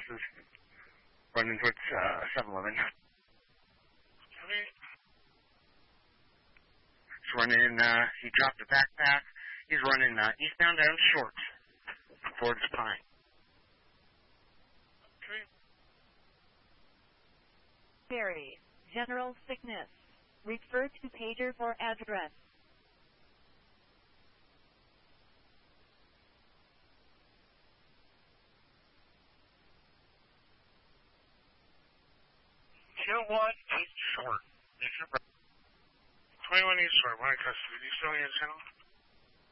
is running towards 7-Eleven. Okay. He's running, he dropped the back path. He's running eastbound down Short towards Pine. Okay. Barry, general sickness. Refer to pager for address. East Short. 21 East Short. We're in custody. Are you still in your channel?